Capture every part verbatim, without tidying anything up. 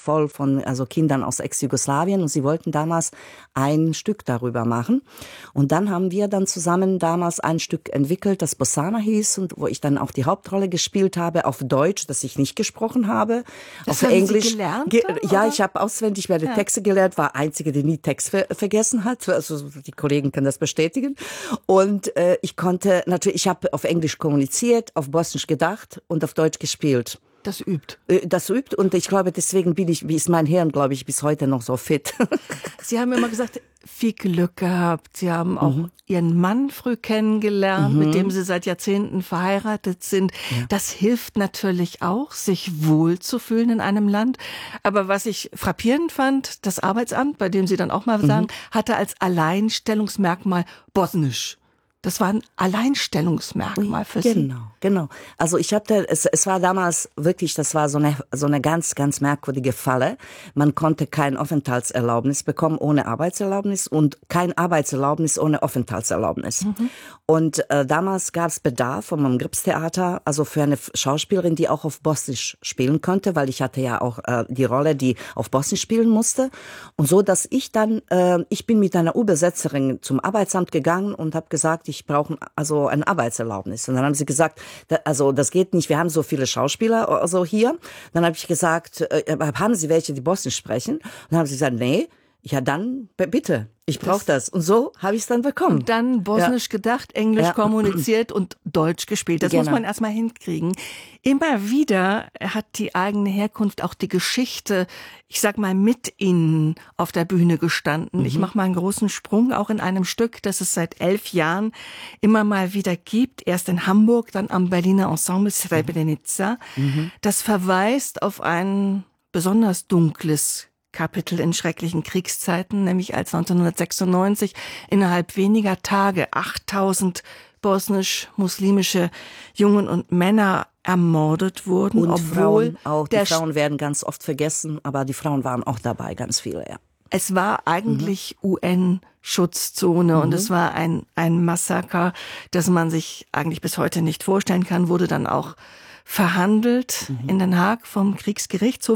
voll von also Kindern aus Ex-Jugoslawien und sie wollten damals ein Stück darüber machen. Und dann haben wir dann zusammen damals ein Stück entwickelt, das Bossana hieß und wo ich dann auch die Hauptrolle gespielt habe, auf Deutsch, das ich nicht gesprochen habe, das auf haben Englisch. Sie gelernt? Ge- Dann, ja, oder? ich habe auswendig meine Ja. Texte gelernt, war einzige, die nie Text ver- vergessen hat. Also die Kollegen können das bestätigen. Und äh, ich konnte natürlich, ich habe auf Englisch kommuniziert, auf Bosnisch gedacht und auf Deutsch gespielt. Das übt. Äh, Das übt und ich glaube, deswegen bin ich, wie ist mein Hirn, glaube ich, bis heute noch so fit. Sie haben immer gesagt, viel Glück gehabt. Sie haben auch Mhm. Ihren Mann früh kennengelernt, Mhm. mit dem Sie seit Jahrzehnten verheiratet sind. Ja. Das hilft natürlich auch, sich wohlzufühlen in einem Land. Aber was ich frappierend fand, das Arbeitsamt, bei dem Sie dann auch mal sagen, hatte als Alleinstellungsmerkmal Bosnisch. Das war ein Alleinstellungsmerkmal für Sie. Genau, genau. Also ich habe es, es war damals wirklich, das war so eine so eine ganz ganz merkwürdige Falle. Man konnte kein Aufenthaltserlaubnis bekommen ohne Arbeitserlaubnis und kein Arbeitserlaubnis ohne Aufenthaltserlaubnis. Mhm. Und äh, damals gab es Bedarf vom Gripstheater, also für eine Schauspielerin, die auch auf Bosnisch spielen konnte, weil ich hatte ja auch äh, die Rolle, die auf Bosnisch spielen musste. Und so, dass ich dann, äh, ich bin mit einer Übersetzerin zum Arbeitsamt gegangen und habe gesagt, ich brauche also ein Arbeitserlaubnis. Und dann haben sie gesagt, da, also das geht nicht, wir haben so viele Schauspieler also hier. Dann habe ich gesagt, äh, haben Sie welche, die Bosnisch sprechen? Und dann haben sie gesagt, nee. Ja, dann b- bitte, ich brauche das. Und so habe ich es dann bekommen. Und dann Bosnisch Ja. gedacht, Englisch Ja. kommuniziert und Deutsch gespielt. Das Genau. muss man erstmal hinkriegen. Immer wieder hat die eigene Herkunft, auch die Geschichte, ich sag mal, mit Ihnen auf der Bühne gestanden. Mhm. Ich mache mal einen großen Sprung, auch in einem Stück, das es seit elf Jahren immer mal wieder gibt. Erst in Hamburg, dann am Berliner Ensemble Srebrenica. Mhm. Das verweist auf ein besonders dunkles Kapitel in schrecklichen Kriegszeiten, nämlich als neunzehnhundertsechsundneunzig innerhalb weniger Tage achttausend bosnisch-muslimische Jungen und Männer ermordet wurden. Und obwohl Frauen auch. Die der Frauen werden ganz oft vergessen, aber die Frauen waren auch dabei, ganz viele, ja. Es war eigentlich mhm. U N-Schutzzone mhm. und es war ein, ein Massaker, das man sich eigentlich bis heute nicht vorstellen kann, wurde dann auch verhandelt mhm. in Den Haag vom Kriegsgerichtshof.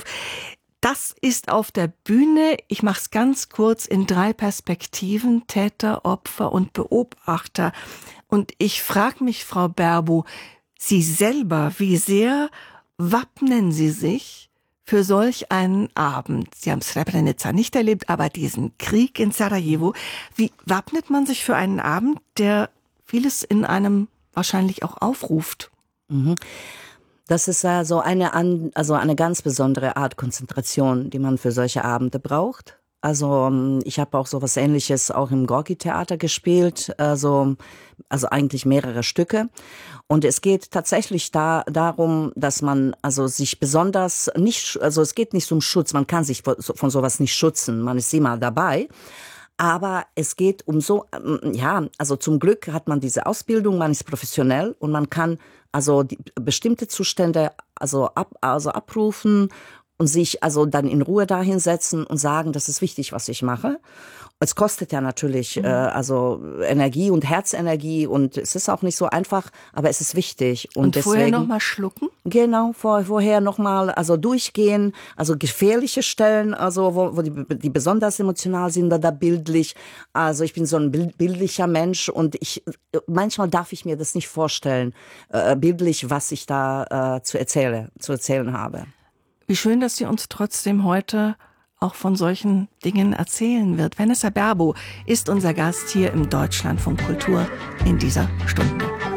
Das ist auf der Bühne, ich mache es ganz kurz, in drei Perspektiven, Täter, Opfer und Beobachter. Und ich frage mich, Frau Berbo, Sie selber, wie sehr wappnen Sie sich für solch einen Abend? Sie haben Srebrenica nicht erlebt, aber diesen Krieg in Sarajevo. Wie wappnet man sich für einen Abend, der vieles in einem wahrscheinlich auch aufruft? Mhm. Das ist ja so eine, also eine ganz besondere Art Konzentration, die man für solche Abende braucht. Also ich habe auch so was Ähnliches auch im Gorki-Theater gespielt, also, also eigentlich mehrere Stücke. Und es geht tatsächlich da darum, dass man also sich besonders nicht, also es geht nicht um Schutz, man kann sich von sowas nicht schützen, man ist immer dabei. Aber es geht um so, ja, also zum Glück hat man diese Ausbildung, man ist professionell und man kann also die bestimmte Zustände also ab, also abrufen und sich also dann in Ruhe dahinsetzen und sagen, das ist wichtig, was ich mache. Es kostet ja natürlich mhm. äh, also Energie und Herzenergie und es ist auch nicht so einfach, aber es ist wichtig. Und, und deswegen, vorher noch mal schlucken? Genau, vor, vorher noch mal also durchgehen, also gefährliche Stellen, also wo, wo die, die besonders emotional sind oder da bildlich. Also ich bin so ein bildlicher Mensch und ich manchmal darf ich mir das nicht vorstellen, äh, bildlich, was ich da äh, zu erzähle, zu erzählen habe. Wie schön, dass Sie uns trotzdem heute auch von solchen Dingen erzählen wird. Vanessa Berbo ist unser Gast hier im Deutschlandfunk Kultur in dieser Stunde.